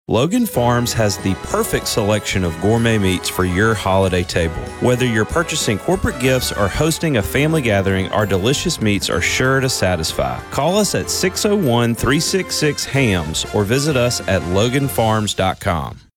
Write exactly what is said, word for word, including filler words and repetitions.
Logan Farms has the perfect selection of gourmet meats for your holiday table. Whether you're purchasing corporate gifts or hosting a family gathering, our delicious meats are sure to satisfy. Call us at six oh one, three six six, H A M S or visit us at logan farms dot com.